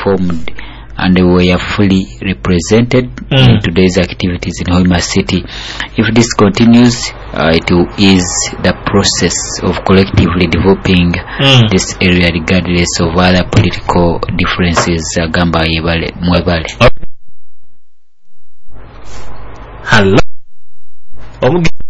formed and were fully represented in today's activities in Hoima City. If this continues, it will ease the process of collectively developing this area regardless of other political differences. Gamba Mwebale. Hello.